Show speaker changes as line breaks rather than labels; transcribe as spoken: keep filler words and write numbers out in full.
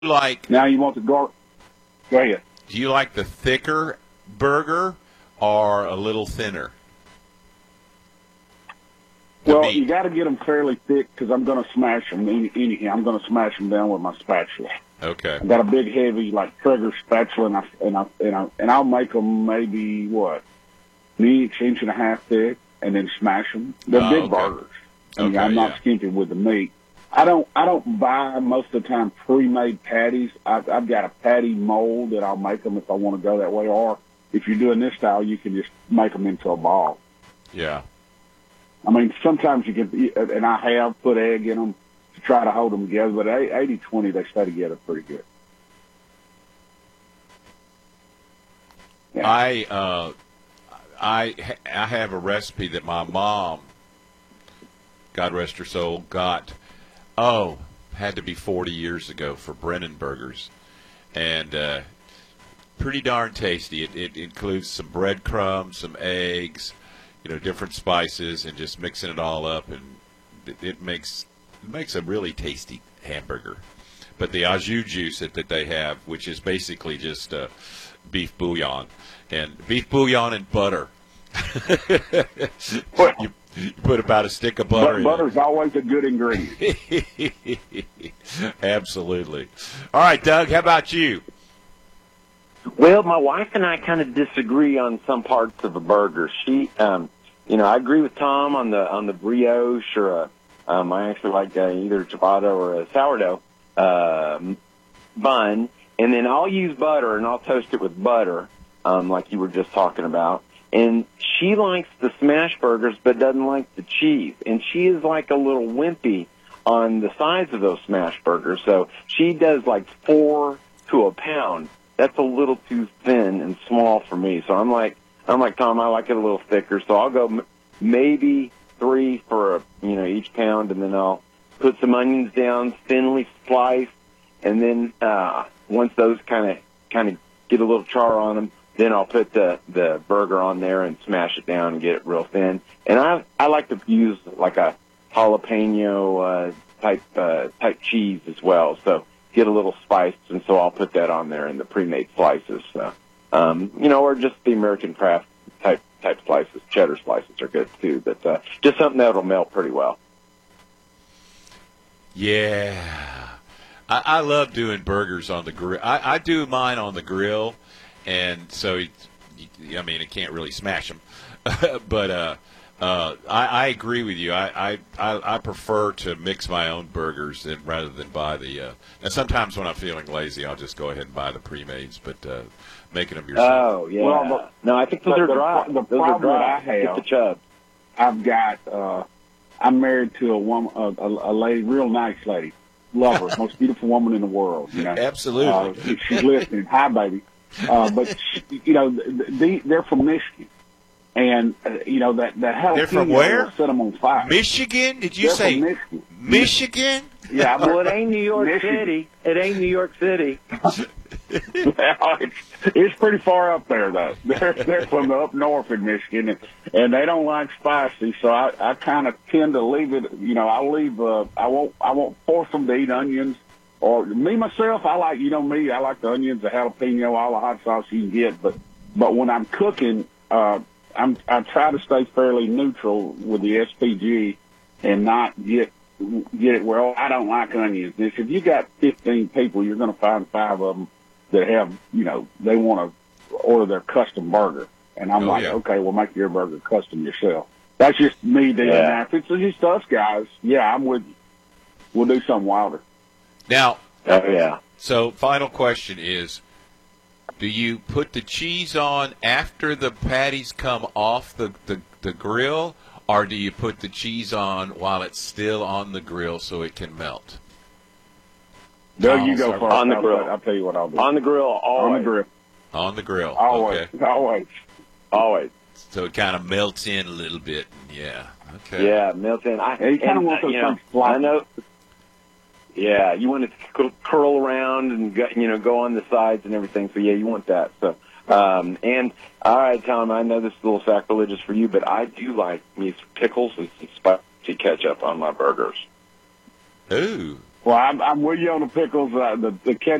like
Now you want the gar. Go ahead.
do you like the thicker burger or a little thinner? The
Well,
meat.
you got to get them fairly thick because I'm going to smash them. Any, anyhow, I'm going to smash them down with my spatula.
Okay.
I got a big, heavy, like Traeger spatula, and I and I and, I, and I'll make them maybe what, an inch, inch and a half thick, and then smash them. They're
Oh,
big
okay.
burgers. I mean,
Okay,
I'm not
yeah.
skimpy with the meat. I don't. I don't buy most of the time pre-made patties. I've, I've got a patty mold that I'll make them if I want to go that way. Or if you're doing this style, you can just make them into a ball.
Yeah.
I mean, sometimes you can, and I have put egg in them to try to hold them together, but eighty twenty, they stay together pretty good. Yeah.
I uh, I I have a recipe that my mom, God rest her soul, got. Oh, had to be forty years ago for Brennan Burgers, and uh, pretty darn tasty. It, it includes some breadcrumbs, some eggs, you know, different spices, and just mixing it all up, and it, it makes it makes a really tasty hamburger. But the au jus juice that, that they have, which is basically just uh, beef bouillon, and beef bouillon and butter. you, you put about a stick of butter
But
in
butter's always a good ingredient.
it. Absolutely. All right, Doug, how about you?
Well, my wife and I kind of disagree on some parts of a burger. She, um, you know, I agree with Tom on the on the brioche or a, um, I actually like uh, either a ciabatta or a sourdough uh, bun, and then I'll use butter and I'll toast it with butter, um, like you were just talking about. And she likes the smash burgers, but doesn't like the cheese. And she is like a little wimpy on the size of those smash burgers. So she does like four to a pound. That's a little too thin and small for me. So I'm like, I'm like Tom. I like it a little thicker. So I'll go m- maybe three for a, you know, each pound, and then I'll put some onions down, thinly sliced, and then uh, once those kind of kind of get a little char on them, then I'll put the the burger on there and smash it down and get it real thin. And I I like to use like a jalapeno uh, type uh, type cheese as well. So get a little spiced, and so I'll put that on there in the pre-made slices. So, um, you know, or just the American Craft type type slices. Cheddar slices are good too, but uh, just something that'll melt pretty well.
Yeah. I, I love doing burgers on the grill. I, I do mine on the grill, and so, it, I mean, it can't really smash them. but uh, uh, I, I agree with you. I, I, I prefer to mix my own burgers than, rather than buy the uh, – and sometimes when I'm feeling lazy, I'll just go ahead and buy the pre-mades, but uh, making them yourself.
Oh, yeah.
Well, the-
no, I think those
the-
are
the-
dry.
the
those
problem
are dry.
that I have-
Get the chub.
I've got. Uh, I'm married to a woman, a, a, a lady, real nice lady, love her, most beautiful woman in the world. You know,
Absolutely.
Uh, she's listening. Hi, baby. Uh, but she, you know, the, they're from Michigan, and uh, you know that that jalapeno
They're from where?
will set them on fire.
Michigan? Did you
They're
say
from Michigan?
Michigan?
Yeah,
Well, it ain't New York
Michigan.
City. It ain't New York City.
Well, it's, it's pretty far up there, though. They're they're from the up north in Michigan, and, and they don't like spicy. So I, I kind of tend to leave it. You know, I leave. Uh, I won't. I won't force them to eat onions. Or me myself, I like. You know me. I like the onions, the jalapeno, all the hot sauce you can get. But but when I'm cooking, uh, I'm I try to stay fairly neutral with the S P G, and not get get it where, oh, I don't like onions. If you got fifteen people, you're going to find five of them that have, you know, they want to order their custom burger. And I'm
Oh,
like,
yeah.
okay, well, make your burger custom yourself. That's just me doing
Yeah.
that. If it's just us guys, yeah, I'm with you. We'll do something wilder.
Now,
Oh, yeah.
so final question is, do you put the cheese on after the patties come off the, the, the grill, or do you put the cheese on while it's still on the grill so it can melt?
Doug,
Oh,
you go
sorry.
first.
On the
I'll-
grill.
I'll tell you what I'll do.
On the grill, always.
On the grill.
On the grill.
Always.
Okay.
Always.
Always.
So it kind of melts in a little bit. Yeah. Okay.
Yeah, melt in. I,
Yeah, you kinda
and,
want
uh,
those
you know,
things floppy.
I know. Yeah, you want it to cur- curl around and go, you know go on the sides and everything. So yeah, you want that. So um, and all right, Tom, I know this is a little sacrilegious for you, but I do like me some pickles and some spicy ketchup on my burgers.
Ooh.
Well, I'm, I'm with you on the pickles. Uh, the the ketchup